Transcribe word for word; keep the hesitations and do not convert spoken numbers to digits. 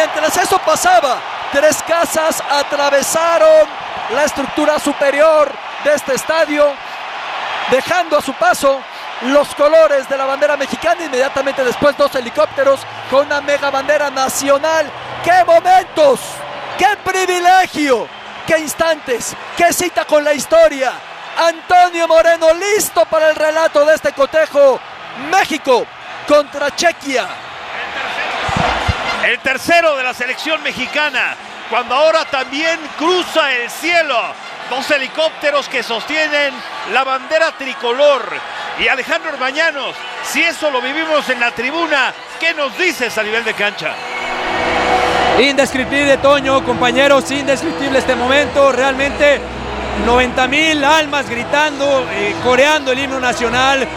mientras eso pasaba, tres casas atravesaron la estructura superior de este estadio, dejando a su paso los colores de la bandera mexicana. Inmediatamente después dos helicópteros con una mega bandera nacional. ¡Qué momentos! ¡Qué privilegio! ¡Qué instantes! ¡Qué cita con la historia! Antonio Moreno listo para el relato de este cotejo. México contra Chequia. El tercero de la selección mexicana, cuando ahora también cruza el cielo. Dos helicópteros que sostienen la bandera tricolor. Y Alejandro Orbañanos, si eso lo vivimos en la tribuna, ¿qué nos dices a nivel de cancha? Indescriptible, Toño, compañeros, indescriptible este momento, realmente noventa mil almas gritando, eh, coreando el himno nacional,